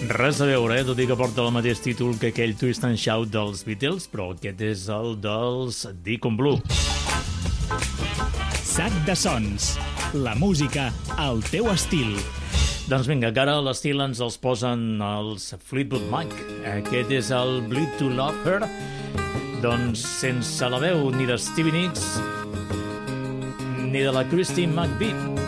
Res a veure, tot i que porta el mateix títol que aquell Twist and Shout dels Beatles, però aquest és el dels Deacon Blue. Sac de sons. La música al teu estil. Doncs vinga, que ara l'estil ens els posen els Fleetwood Mac. Aquest és el Bleed to Love Her. Doncs sense la veu ni de Stevie Nicks ni de la Christine McVie.